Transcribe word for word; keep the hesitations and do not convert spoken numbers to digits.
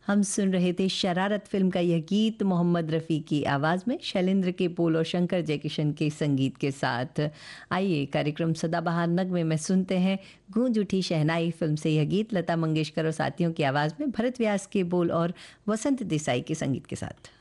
हम सुन रहे थे शरारत फिल्म का यह गीत मोहम्मद रफ़ी की आवाज़ में, शैलेंद्र के बोल और शंकर जयकिशन के संगीत के साथ। आइए कार्यक्रम सदाबहार नगमे में सुनते हैं गूंज उठी शहनाई फिल्म से यह गीत, लता मंगेशकर और साथियों की आवाज़ में, भरत व्यास के बोल और वसंत देसाई के संगीत के साथ।